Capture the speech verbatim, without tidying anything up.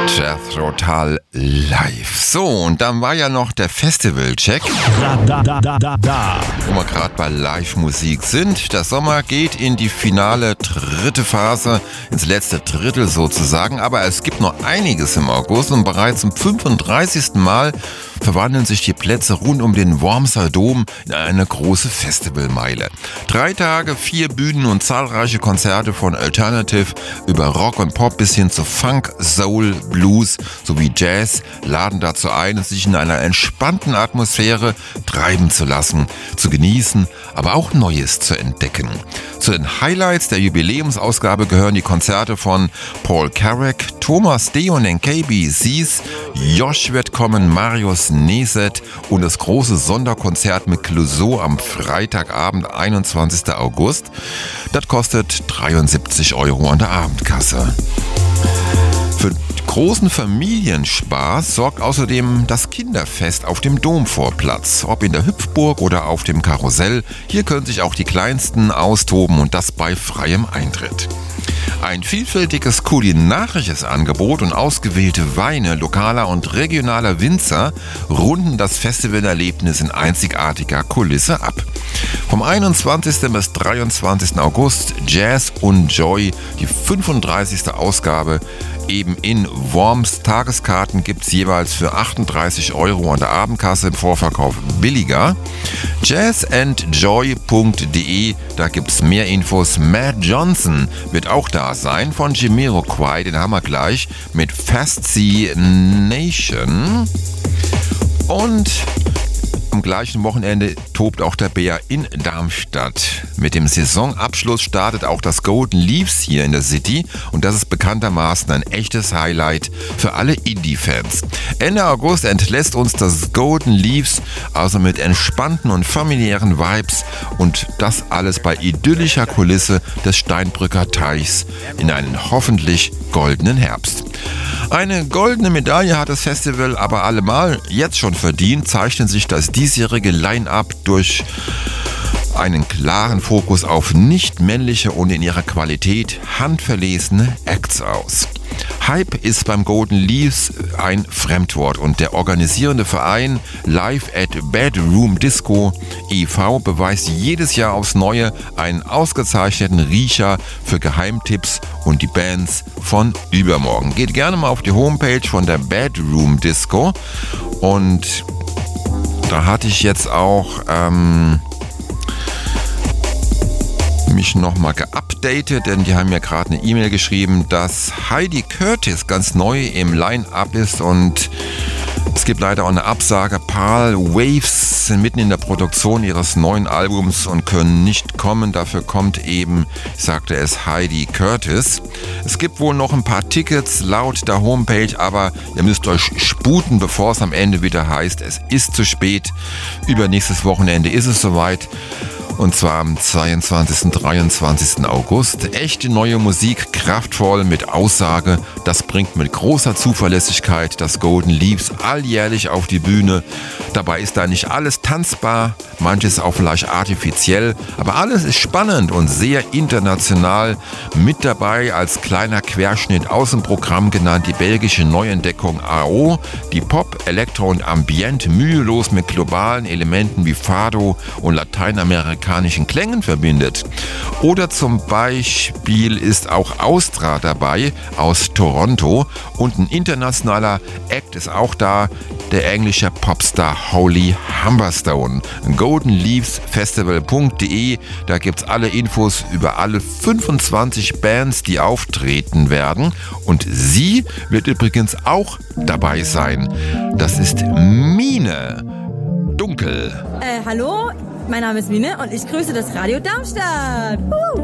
Jethro Tull live. So, und dann war ja noch der Festival-Check. Da, da, da, da, da. Wo wir gerade bei Live-Musik sind. Der Sommer geht in die finale dritte Phase, ins letzte Drittel sozusagen. Aber es gibt noch einiges im August und bereits zum fünfunddreißigsten Mal verwandeln sich die Plätze rund um den Wormser Dom in eine große Festivalmeile. Drei Tage, vier Bühnen und zahlreiche Konzerte von Alternative über Rock und Pop bis hin zu Funk, Soul, Blues sowie Jazz laden dazu ein, sich in einer entspannten Atmosphäre treiben zu lassen, zu genießen, aber auch Neues zu entdecken. Zu den Highlights der Jubiläumsausgabe gehören die Konzerte von Paul Carrack, Thomas D. und den K B Cs, Josh wird kommen, Marius Neset und das große Sonderkonzert mit Clouseau am Freitagabend, einundzwanzigsten August. Das kostet dreiundsiebzig Euro an der Abendkasse. Für großen Familienspaß sorgt außerdem das Kinderfest auf dem Domvorplatz. Ob in der Hüpfburg oder auf dem Karussell, hier können sich auch die Kleinsten austoben und das bei freiem Eintritt. Ein vielfältiges kulinarisches Angebot und ausgewählte Weine lokaler und regionaler Winzer runden das Festivalerlebnis in einzigartiger Kulisse ab. Vom einundzwanzigsten bis dreiundzwanzigsten August Jazz und Joy, die fünfunddreißigste Ausgabe, eben in Worms. Tageskarten gibt es jeweils für achtunddreißig Euro an der Abendkasse, im Vorverkauf billiger. jazz and joy punkt de, da gibt es mehr Infos. Matt Johnson wird auch da sein von Jamiroquai, den haben wir gleich mit Fascination. Und am gleichen Wochenende tobt auch der Bär in Darmstadt. Mit dem Saisonabschluss startet auch das Golden Leaves hier in der City und das ist bekanntermaßen ein echtes Highlight für alle Indie-Fans. Ende August entlässt uns das Golden Leaves also mit entspannten und familiären Vibes und das alles bei idyllischer Kulisse des Steinbrücker Teichs in einen hoffentlich goldenen Herbst. Eine goldene Medaille hat das Festival aber allemal jetzt schon verdient, zeichnet sich das diesjährige Line-Up durch einen klaren Fokus auf nicht männliche und in ihrer Qualität handverlesene Acts aus. Hype ist beim Golden Leaves ein Fremdwort und der organisierende Verein Live at Bedroom Disco e V beweist jedes Jahr aufs Neue einen ausgezeichneten Riecher für Geheimtipps und die Bands von übermorgen. Geht gerne mal auf die Homepage von der Bedroom Disco und da hatte ich jetzt auch ähm, mich nochmal geupdatet, denn die haben mir gerade eine E-Mail geschrieben, dass Heidi Curtis ganz neu im Line-Up ist und es gibt leider auch eine Absage. Pearl Waves sind mitten in der Produktion ihres neuen Albums und können nicht kommen. Dafür kommt eben, ich sagte es, Heidi Curtis. Es gibt wohl noch ein paar Tickets laut der Homepage, aber ihr müsst euch sputen, bevor es am Ende wieder heißt, es ist zu spät. Übernächstes Wochenende ist es soweit. Und zwar am zweiundzwanzigsten und dreiundzwanzigsten August. Echte neue Musik, kraftvoll, mit Aussage. Das bringt mit großer Zuverlässigkeit das Golden Leaves alljährlich auf die Bühne. Dabei ist da nicht alles tanzbar, manches auch vielleicht artifiziell, aber alles ist spannend und sehr international. Mit dabei als kleiner Querschnitt aus dem Programm genannt die belgische Neuentdeckung A O, die Pop, Elektro und Ambient mühelos mit globalen Elementen wie Fado und lateinamerikanischen Klängen verbindet. Oder zum Beispiel ist auch Austra dabei aus Toronto und ein internationaler Act ist auch da, der englische Popstar Holly Humberstone. golden leaves festival punkt de, da gibt's alle Infos über alle fünfundzwanzig Bands, die auftreten werden und sie wird übrigens auch dabei sein. Das ist Mine Dunkel. Äh, hallo, mein Name ist Mine und ich grüße das Radio Darmstadt. Uh.